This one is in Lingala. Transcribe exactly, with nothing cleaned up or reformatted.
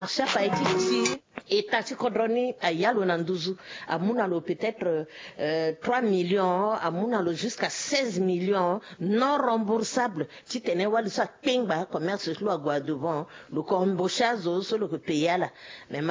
Chapa iti et tati kodroni a yalo nanduzu a munalo peut-être euh, trois millions a munalo jusqu'à seize millions non remboursables ti tene wali sa pingba commerce lo agwa devant le combochazo so le payala mais